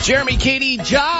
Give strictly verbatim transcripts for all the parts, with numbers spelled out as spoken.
Jeremy, Katie,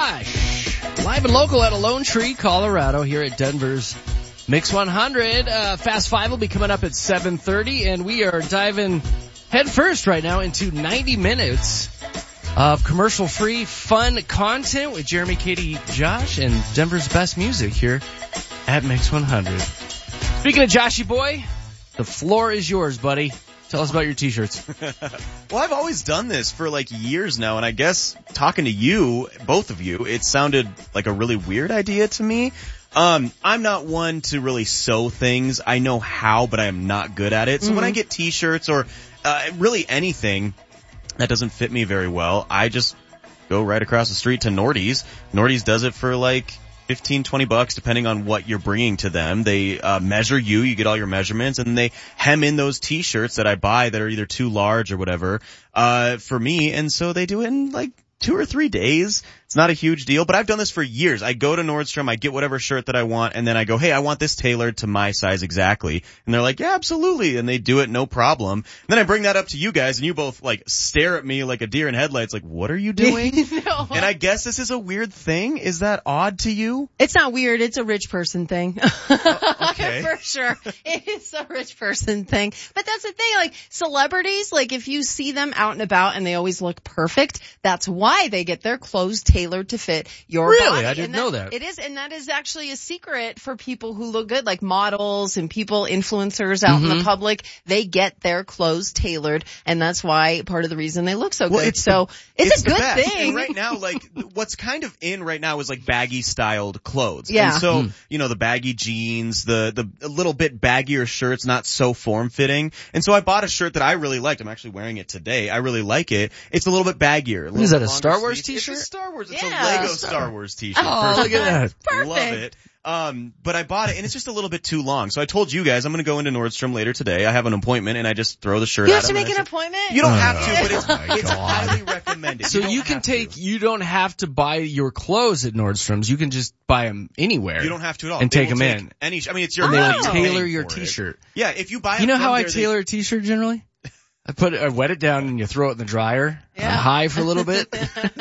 Josh, live and local at a Lone Tree, Colorado, here at Denver's Mix one hundred. Uh, Fast Five will be coming up at seven thirty, and we are diving head first right now into ninety minutes of commercial-free, fun content with Jeremy, Katie, Josh, and Denver's best music here at Mix one hundred. Speaking of Joshy boy, the floor is yours, buddy. Tell us about your t-shirts. Well, I've always done this for like years now, and I guess talking to you, both of you, it sounded like a really weird idea to me. Um, I'm not one to really sew things. I know how, but I am not good at it. So mm-hmm. when I get t-shirts or uh, really anything that doesn't fit me very well, I just go right across the street to Nordy's. Nordy's does it for like fifteen, twenty bucks, depending on what you're bringing to them. They uh, measure you, you get all your measurements, and they hem in those t-shirts that I buy that are either too large or whatever, uh, for me. And so they do it in like two or three days. It's not a huge deal, but I've done this for years. I go to Nordstrom, I get whatever shirt that I want, and then I go, hey, I want this tailored to my size exactly. And they're like, yeah, absolutely. And they do it, no problem. And then I bring that up to you guys, and you both like stare at me like a deer in headlights, like, what are you doing? No. And I guess this is a weird thing. Is that odd to you? It's not weird. It's a rich person thing. Uh, okay. For sure. It's a rich person thing. But that's the thing, like celebrities, like if you see them out and about and they always look perfect, that's why they get their clothes tailored to fit your really? body. I didn't that, know that. It is, and that is actually a secret for people who look good, like models and people, influencers out mm-hmm. in the public. They get their clothes tailored, and that's why part of the reason they look so well, good. It's so the, it's, it's a good best. thing. And right now, like what's kind of in right now is like baggy styled clothes. Yeah. And so, mm. you know, the baggy jeans, the the a little bit baggier shirts, not so form fitting. And so I bought a shirt that I really liked. I'm actually wearing it today. I really like it. It's a little bit baggier. Is that a Star Wars sleeve. t-shirt? It's a Star Wars. It's Yeah. a Lego Star Wars t-shirt. Oh, look at that. Perfect. Love it. Um, but I bought it, and it's just a little bit too long. So I told you guys I'm going to go into Nordstrom later today. I have an appointment, and I just throw the shirt You at have to them, make and an I say, appointment? You don't Oh, have to, but it's, my it's God. highly recommended. So you, you don't can have take, to. you don't have to buy your clothes at Nordstrom's. You can just buy them anywhere. You don't have to at all. And They take will them take in. Any, I mean, it's your And they money. will You're tailor paying your for it. t-shirt. Yeah, if you buy it You know from how I there, they- tailor a t-shirt generally? I put it, I wet it down and you throw it in the dryer. Yeah. On high for a little bit.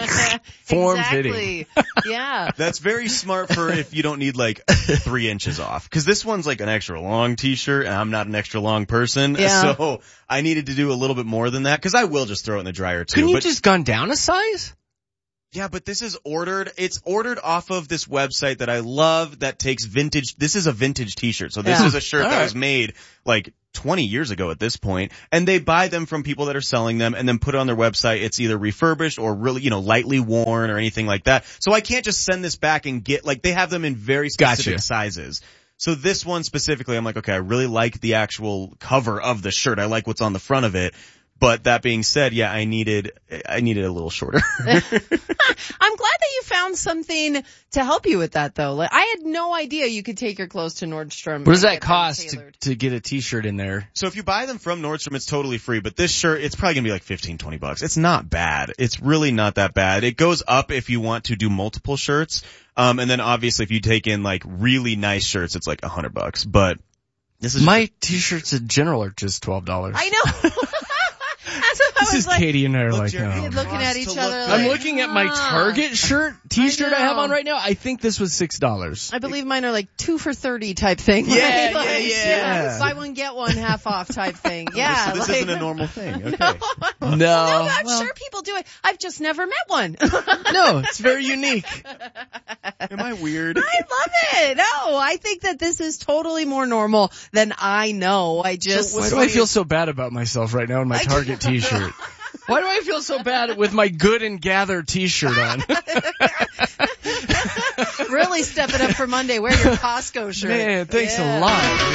Form exactly. fitting. Yeah. That's very smart for if you don't need like three inches off. Cause this one's like an extra long t-shirt and I'm not an extra long person. Yeah. So I needed to do a little bit more than that. Cause I will just throw it in the dryer too. Couldn't you but, just gone down a size? yeah, but this is ordered, it's ordered off of this website that I love that takes vintage, this is a vintage t-shirt. So this Yeah. is a shirt All that right. was made like twenty years ago at this point, and they buy them from people that are selling them and then put it on their website. It's either refurbished or really, you know, lightly worn or anything like that. So I can't just send this back and get, like, they have them in very specific Gotcha. sizes. So this one specifically, I'm like, okay, I really like the actual cover of the shirt. I like what's on the front of it. But that being said, yeah, I needed, I needed a little shorter. I'm glad that you found something to help you with that, though. Like, I had no idea you could take your clothes to Nordstrom. What does and that get them cost to, tailored. to get a t-shirt in there? So if you buy them from Nordstrom, it's totally free, but this shirt, it's probably gonna be like fifteen, twenty bucks. It's not bad. It's really not that bad. It goes up if you want to do multiple shirts. Um, and then obviously if you take in like really nice shirts, it's like a hundred bucks, but this is My t-shirts in general are just twelve dollars. I know. That's what I This was is like. Katie and I are Look, like, Jeremy, oh. look- Looking at Cost each to other look like, I'm looking at my ah. Target shirt, t-shirt I, I have on know. right now. I think this was six dollars. I believe mine are like two for thirty type thing. Yeah, right? yeah, Like, yeah. Buy one, get one, half off type thing. Yeah. so this like, isn't a normal thing. Okay. No, No. no, I'm Well, sure people do it. I've just never met one. no, it's very unique. Am I weird? I love it. No, I think that this is totally more normal than I know. I just. Why do I feel so bad about myself right now in my Target t-shirt? Why do I feel so bad with my Good and Gather t-shirt on? Really stepping up for Monday. Wear your Costco shirt. Man, thanks Yeah. a lot.